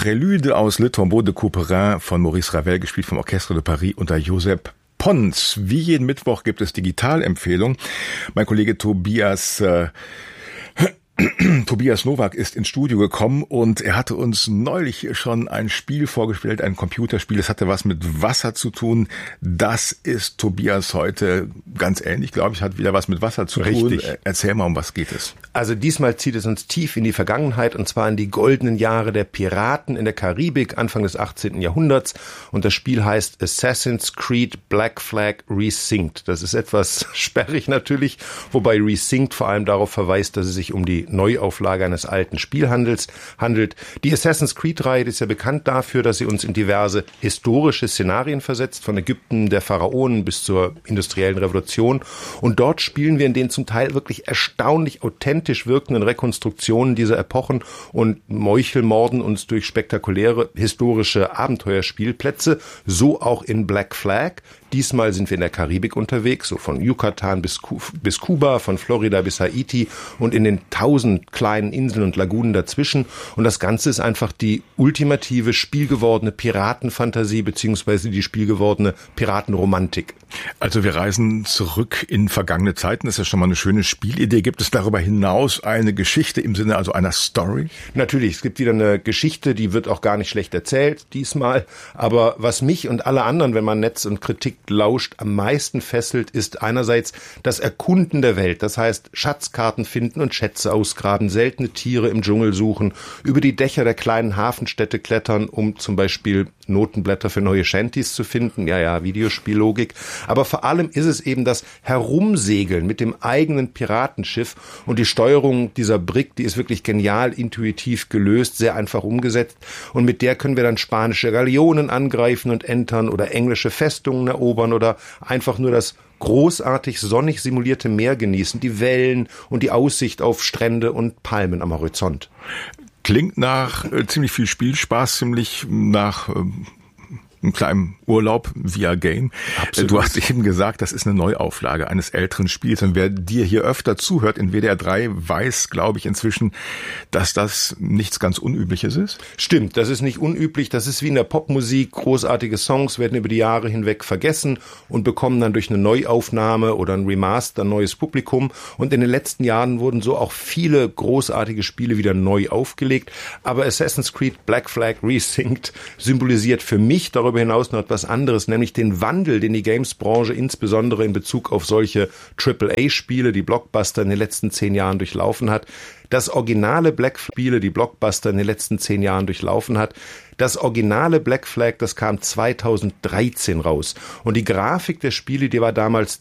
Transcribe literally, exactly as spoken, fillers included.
Prélude aus Le Tombeau de Couperin von Maurice Ravel, gespielt vom Orchestre de Paris unter Josep Pons. Wie jeden Mittwoch gibt es Digitalempfehlungen. Mein Kollege Tobias äh, Tobias Nowak ist ins Studio gekommen und er hatte uns neulich schon ein Spiel vorgestellt, ein Computerspiel. Das hatte was mit Wasser zu tun. Das ist Tobias heute ganz ähnlich, glaube ich, hat wieder was mit Wasser zu tun. Richtig. Erzähl mal, um was geht es? Also diesmal zieht es uns tief in die Vergangenheit, und zwar in die goldenen Jahre der Piraten in der Karibik, Anfang des achtzehnten Jahrhunderts. Und das Spiel heißt Assassin's Creed Black Flag Resynced. Das ist etwas sperrig natürlich, wobei Resynced vor allem darauf verweist, dass es sich um die Neuauflage eines alten Spielhandels handelt. Die Assassin's Creed-Reihe ist ja bekannt dafür, dass sie uns in diverse historische Szenarien versetzt, von Ägypten, der Pharaonen bis zur industriellen Revolution. Und dort spielen wir in den zum Teil wirklich erstaunlich authentisch wirkenden Rekonstruktionen dieser Epochen und meuchelmorden uns durch spektakuläre historische Abenteuerspielplätze, so auch in Black Flag. Diesmal sind wir in der Karibik unterwegs, so von Yucatan bis, bis Kuba, von Florida bis Haiti und in den tausend kleinen Inseln und Lagunen dazwischen. Und das Ganze ist einfach die ultimative spielgewordene Piratenfantasie beziehungsweise die spielgewordene Piratenromantik. Also wir reisen zurück in vergangene Zeiten. Das ist ja schon mal eine schöne Spielidee. Gibt es darüber hinaus eine Geschichte im Sinne also einer Story? Natürlich, es gibt wieder eine Geschichte, die wird auch gar nicht schlecht erzählt diesmal. Aber was mich und alle anderen, wenn man Netz und Kritik lauscht, am meisten fesselt, ist einerseits das Erkunden der Welt. Das heißt, Schatzkarten finden und Schätze ausgraben, seltene Tiere im Dschungel suchen, über die Dächer der kleinen Hafenstädte klettern, um zum Beispiel Notenblätter für neue Shanties zu finden. Ja, ja, Videospiellogik. Aber vor allem ist es eben das Herumsegeln mit dem eigenen Piratenschiff, und die Steuerung dieser Brick, die ist wirklich genial, intuitiv gelöst, sehr einfach umgesetzt, und mit der können wir dann spanische Galeonen angreifen und entern oder englische Festungen erobern oder einfach nur das großartig sonnig simulierte Meer genießen, die Wellen und die Aussicht auf Strände und Palmen am Horizont. Klingt nach äh, ziemlich viel Spielspaß, ziemlich nach äh, einem kleinen Urlaub via Game. Absolut. Du hast eben gesagt, das ist eine Neuauflage eines älteren Spiels. Und wer dir hier öfter zuhört in W D R drei, weiß, glaube ich, inzwischen, dass das nichts ganz Unübliches ist. Stimmt, das ist nicht unüblich. Das ist wie in der Popmusik. Großartige Songs werden über die Jahre hinweg vergessen und bekommen dann durch eine Neuaufnahme oder ein Remaster ein neues Publikum. Und in den letzten Jahren wurden so auch viele großartige Spiele wieder neu aufgelegt. Aber Assassin's Creed Black Flag Resynced symbolisiert für mich darüber hinaus noch etwas anderes, nämlich den Wandel, den die Games-Branche insbesondere in Bezug auf solche Triple A Spiele, die Blockbuster in den letzten zehn Jahren durchlaufen hat. Das originale Black Flag-Spiele, die Blockbuster in den letzten zehn Jahren durchlaufen hat. Das originale Black Flag, das kam zweitausenddreizehn raus. Und die Grafik der Spiele, die war damals